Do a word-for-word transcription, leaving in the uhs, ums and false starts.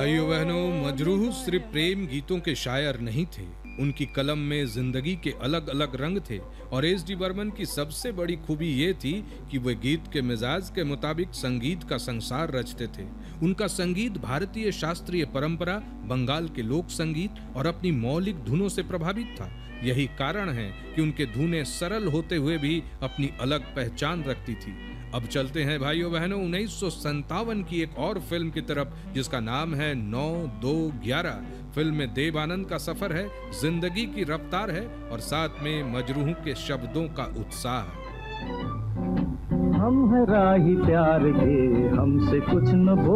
भाइयों बहनों, मजरूह सिर्फ प्रेम गीतों के शायर नहीं थे। उनकी कलम में जिंदगी के अलग अलग रंग थे और एस डी बर्मन की सबसे बड़ी खूबी ये थी कि वे गीत के मिजाज के मुताबिक संगीत का संसार रचते थे। उनका संगीत भारतीय शास्त्रीय परंपरा, बंगाल के लोक संगीत और अपनी मौलिक धुनों से प्रभावित था। यही कारण है कि उनके धुनें सरल होते हुए भी अपनी अलग पहचान रखती थी। अब चलते हैं भाइयों बहनों उन्नीस सौ सत्तावन की एक और फिल्म की तरफ जिसका नाम है नौ दो ग्यारह। फिल्म में देव आनंद का सफर है, जिंदगी की रफ्तार है और साथ में मजरूह के शब्दों का उत्साह। हम है राही प्यार के, हमसे कुछ न